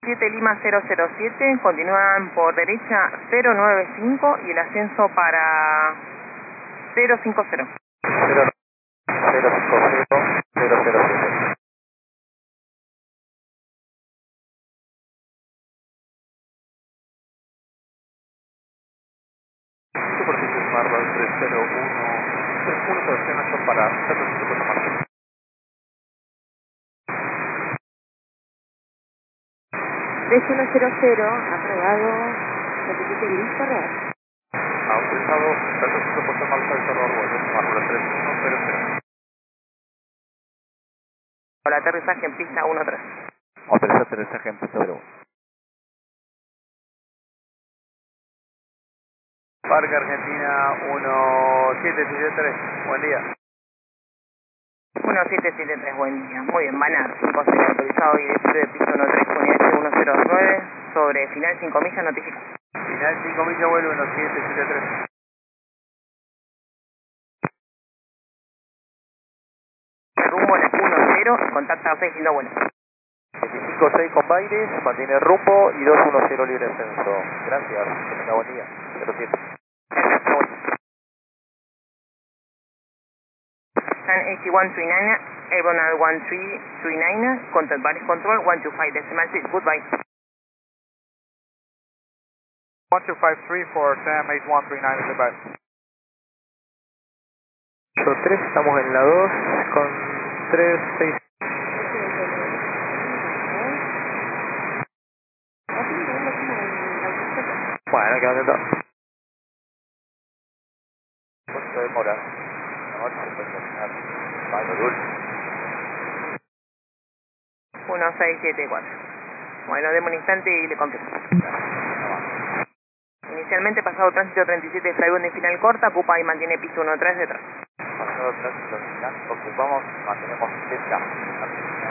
7 Lima 007, continúan por derecha 095 y el ascenso para 050. 050, 007. Superficie Marvel 301, 108 para 750 más. Aprobado, repite listo, real. Autorizado 750 más al cerro Arroyo, Marvel 3100. Hola, aterrizaje en pista 13. Autorizado aterrizaje en pista 01. Parque Argentina 1773, buen día. 1773, buen día. Muy bien, Banar, 50 autorizado y de pista 13 con IH109 sobre final 5 millas, notifica. Final 5 millas, vuelo 1773. Rumbo a la 10, contacta a 6 lindo vuelo. 25-6 con Baires, mantiene rumbo y 210 libre ascenso. Gracias, que tenga buen día. 07. Sun 8139, Aeronaut 1339, contact Baris Control 125 decimal 6, goodbye. 1253 for TAM 8139 is the best. 3, estamos en la 2 con 36. Bueno, quedó atento. ¿Cuánto demora? La noche se puede terminar. Vale, dulce. 1674. Bueno, demos un instante y le confirmo. Inicialmente pasado tránsito 37 Flybound de final corta, ocupa y mantiene piso 13 detrás. Pasado tránsito final, ocupamos, mantenemos 70.